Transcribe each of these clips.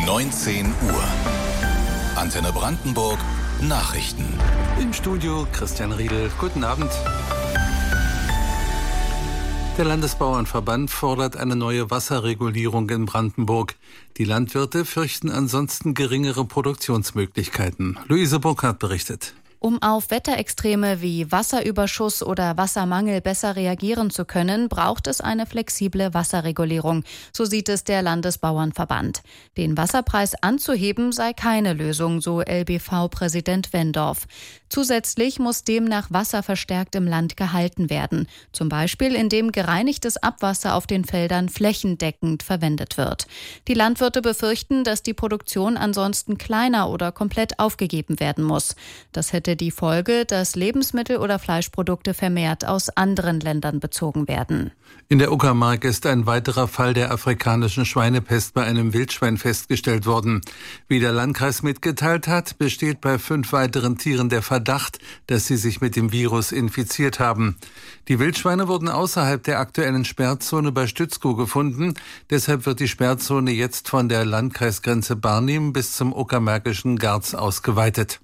19 Uhr. Antenne Brandenburg Nachrichten. Im Studio Christian Riedel. Guten Abend. Der Landesbauernverband fordert eine neue Wasserregulierung in Brandenburg. Die Landwirte fürchten ansonsten geringere Produktionsmöglichkeiten. Luise Burkhardt berichtet. Um auf Wetterextreme wie Wasserüberschuss oder Wassermangel besser reagieren zu können, braucht es eine flexible Wasserregulierung. So sieht es der Landesbauernverband. Den Wasserpreis anzuheben sei keine Lösung, so LBV-Präsident Wendorf. Zusätzlich muss demnach Wasser verstärkt im Land gehalten werden. Zum Beispiel, indem gereinigtes Abwasser auf den Feldern flächendeckend verwendet wird. Die Landwirte befürchten, dass die Produktion ansonsten kleiner oder komplett aufgegeben werden muss. Das hätte die Folge, dass Lebensmittel oder Fleischprodukte vermehrt aus anderen Ländern bezogen werden. In der Uckermark ist ein weiterer Fall der afrikanischen Schweinepest bei einem Wildschwein festgestellt worden. Wie der Landkreis mitgeteilt hat, besteht bei 5 weiteren Tieren der Verdacht, dass sie sich mit dem Virus infiziert haben. Die Wildschweine wurden außerhalb der aktuellen Sperrzone bei Stützkow gefunden. Deshalb wird die Sperrzone jetzt von der Landkreisgrenze Barnim bis zum uckermärkischen Garz ausgeweitet.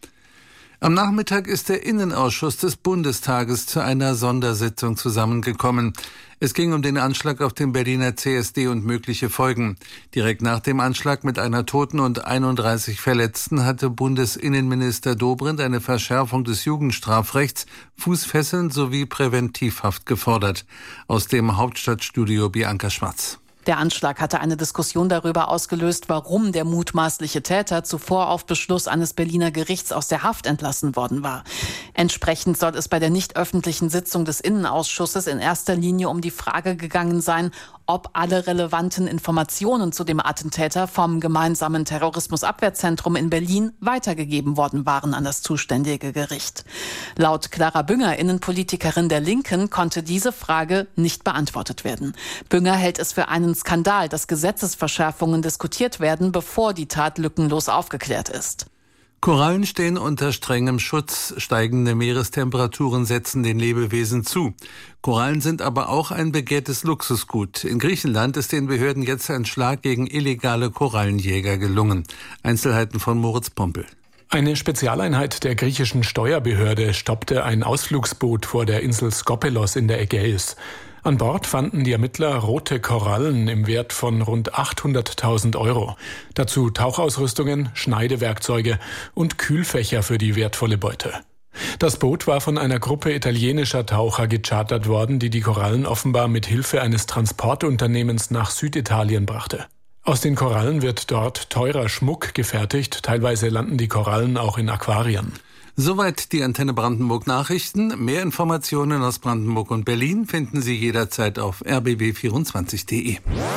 Am Nachmittag ist der Innenausschuss des Bundestages zu einer Sondersitzung zusammengekommen. Es ging um den Anschlag auf den Berliner CSD und mögliche Folgen. Direkt nach dem Anschlag mit einer Toten und 31 Verletzten hatte Bundesinnenminister Dobrindt eine Verschärfung des Jugendstrafrechts, Fußfesseln sowie Präventivhaft gefordert. Aus dem Hauptstadtstudio Bianca Schwarz. Der Anschlag hatte eine Diskussion darüber ausgelöst, warum der mutmaßliche Täter zuvor auf Beschluss eines Berliner Gerichts aus der Haft entlassen worden war. Entsprechend soll es bei der nicht öffentlichen Sitzung des Innenausschusses in erster Linie um die Frage gegangen sein, ob alle relevanten Informationen zu dem Attentäter vom gemeinsamen Terrorismusabwehrzentrum in Berlin weitergegeben worden waren an das zuständige Gericht. Laut Clara Bünger, Innenpolitikerin der Linken, konnte diese Frage nicht beantwortet werden. Bünger hält es für einen Skandal, dass Gesetzesverschärfungen diskutiert werden, bevor die Tat lückenlos aufgeklärt ist. Korallen stehen unter strengem Schutz. Steigende Meerestemperaturen setzen den Lebewesen zu. Korallen sind aber auch ein begehrtes Luxusgut. In Griechenland ist den Behörden jetzt ein Schlag gegen illegale Korallenjäger gelungen. Einzelheiten von Moritz Pompel. Eine Spezialeinheit der griechischen Steuerbehörde stoppte ein Ausflugsboot vor der Insel Skopelos in der Ägäis. An Bord fanden die Ermittler rote Korallen im Wert von rund 800.000 €. Dazu Tauchausrüstungen, Schneidewerkzeuge und Kühlfächer für die wertvolle Beute. Das Boot war von einer Gruppe italienischer Taucher gechartert worden, die die Korallen offenbar mit Hilfe eines Transportunternehmens nach Süditalien brachte. Aus den Korallen wird dort teurer Schmuck gefertigt, teilweise landen die Korallen auch in Aquarien. Soweit die Antenne Brandenburg Nachrichten. Mehr Informationen aus Brandenburg und Berlin finden Sie jederzeit auf rbb24.de.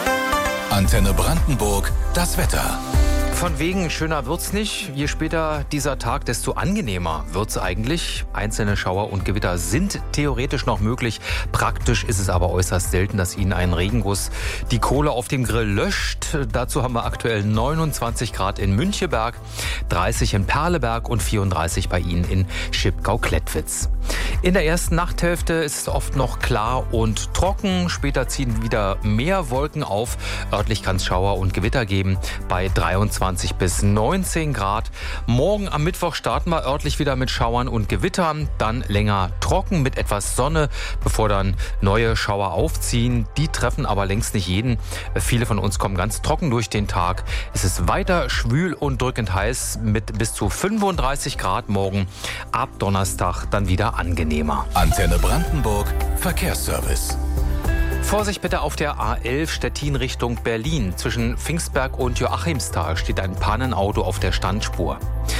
Antenne Brandenburg, das Wetter. Von wegen schöner wird's nicht. Je später dieser Tag, desto angenehmer wird's eigentlich. Einzelne Schauer und Gewitter sind theoretisch noch möglich. Praktisch ist es aber äußerst selten, dass Ihnen ein Regenguss die Kohle auf dem Grill löscht. Dazu haben wir aktuell 29 Grad in Müncheberg, 30 in Perleberg und 34 bei Ihnen in Schipkau-Klettwitz. In der ersten Nachthälfte ist es oft noch klar und trocken. Später ziehen wieder mehr Wolken auf. Örtlich kann es Schauer und Gewitter geben bei 23 bis 19 Grad. Morgen am Mittwoch starten wir örtlich wieder mit Schauern und Gewittern. Dann länger trocken mit etwas Sonne, bevor dann neue Schauer aufziehen. Die treffen aber längst nicht jeden. Viele von uns kommen ganz trocken durch den Tag. Es ist weiter schwül und drückend heiß mit bis zu 35 Grad morgen. Ab Donnerstag dann wieder angenehmer. Antenne Brandenburg, Verkehrsservice. Vorsicht bitte auf der A11 Stettin Richtung Berlin. Zwischen Pfingstberg und Joachimsthal steht ein Pannenauto auf der Standspur.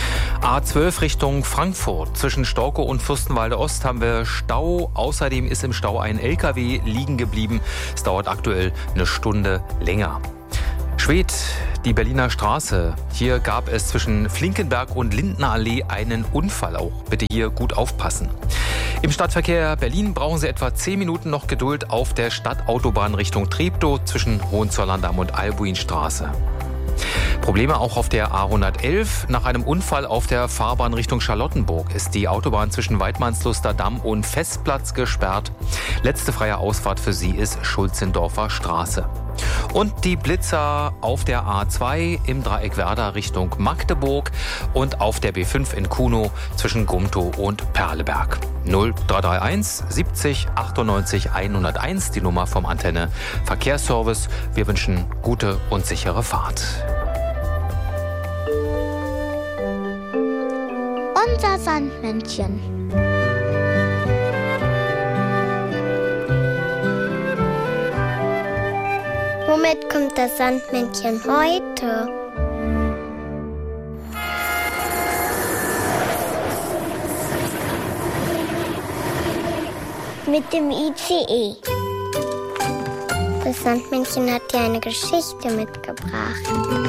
A12 Richtung Frankfurt. Zwischen Storkow und Fürstenwalde Ost haben wir Stau. Außerdem ist im Stau ein LKW liegen geblieben. Es dauert aktuell eine Stunde länger. Schwedt, die Berliner Straße. Hier gab es zwischen Flinkenberg und Lindnerallee einen Unfall. Auch bitte hier gut aufpassen. Im Stadtverkehr Berlin brauchen Sie etwa 10 Minuten noch Geduld auf der Stadtautobahn Richtung Treptow zwischen Hohenzollern-Damm und Albuinstraße. Probleme auch auf der A111. Nach einem Unfall auf der Fahrbahn Richtung Charlottenburg ist die Autobahn zwischen Weidmannsluster Damm und Festplatz gesperrt. Letzte freie Ausfahrt für Sie ist Schulzendorfer Straße. Und die Blitzer auf der A2 im Dreieck Werder Richtung Magdeburg und auf der B5 in Kuno zwischen Gumtow und Perleberg. 0331 70 98 101, die Nummer vom Antenne Verkehrsservice. Wir wünschen gute und sichere Fahrt. Unser Sandmännchen. Womit kommt das Sandmännchen heute? Mit dem ICE. Das Sandmännchen hat dir eine Geschichte mitgebracht.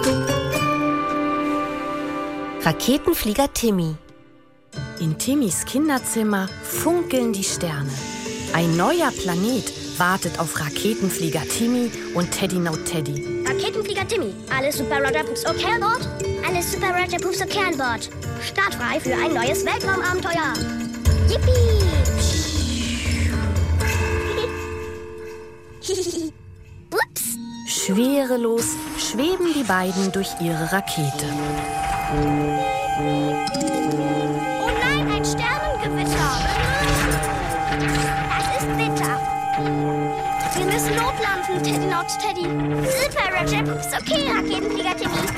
Raketenflieger Timmy. In Timmys Kinderzimmer funkeln die Sterne. Ein neuer Planet wartet auf Raketenflieger Timmy und Teddy No Teddy. Raketenflieger Timmy, alles Super Roger Pups okay an Bord? Alles Super Roger Pups okay an Bord. Startfrei für ein neues Weltraumabenteuer. Yippie! Ups! Schwerelos schweben die beiden durch ihre Rakete. Oh nein, ein Sternengewitter! Das ist bitter. Wir müssen notlanden, Teddy Not Teddy. Super Roger Pups okay, Raketenflieger Timmy.